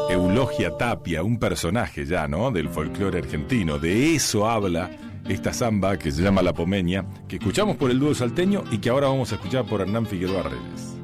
Eulogia Tapia, un personaje ya, ¿no?, del folclore argentino. De eso habla esta samba que se llama La Pomeña, que escuchamos por el dúo salteño y que ahora vamos a escuchar por Hernán Figueroa Reyes.